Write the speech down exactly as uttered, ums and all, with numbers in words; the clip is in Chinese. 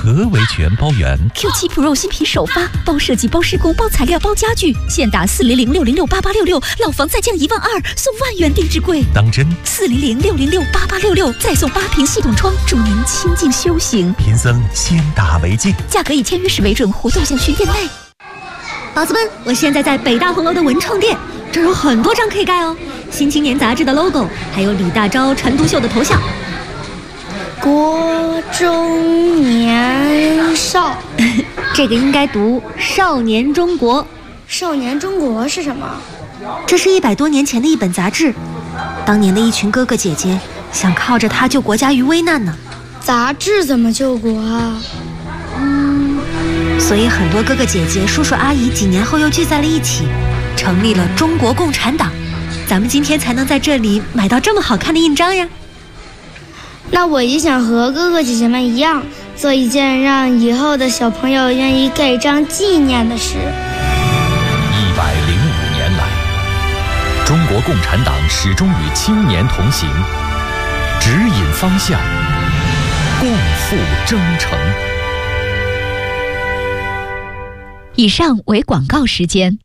何为全包圆 ？Q 七 Pro 新品首发，包设计、包施工、包材料、包家具，现打四零零六零六八八六六，老房再降一万二，送万元定制柜。 当真？ 四零零六零六八八六六，再送八屏系统窗，助您清静修行。 贫僧先打为敬， 价格以签约时为准，活动限需店内。宝子们，我现在在北大红楼的文创店，这儿有很多张可以盖哦。新青年杂志的 logo， 还有李大钊、陈独秀的头像。 国中年少， 这个应该读少年中国。 少年中国是什么？ 这是一百多年前的一本杂志，当年的一群哥哥姐姐想靠着它救国家于危难呢。 杂志怎么救国啊？ 嗯，所以很多哥哥姐姐、叔叔阿姨几年后又聚在了一起，成立了中国共产党。咱们今天才能在这里买到这么好看的印章呀。 那我也想和哥哥姐姐们一样，做一件让以后的小朋友愿意盖章纪念的事。 一百零五年来，中国共产党始终与青年同行，指引方向，共赴征程。 以上为广告时间。